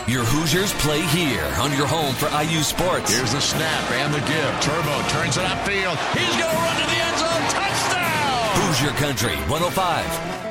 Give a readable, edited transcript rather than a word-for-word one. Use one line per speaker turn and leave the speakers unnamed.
Your Hoosiers play here on your home for IU Sports.
Here's the snap and the give. Turbo turns it upfield. He's going to run to the end zone. Touchdown!
Hoosier Country 105.